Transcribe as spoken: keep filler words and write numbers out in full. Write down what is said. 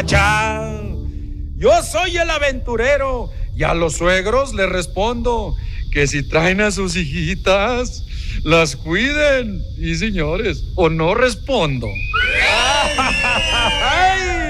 Chao. Yo soy el aventurero y a los suegros les respondo que si traen a sus hijitas, las cuiden. Y señores, o no respondo.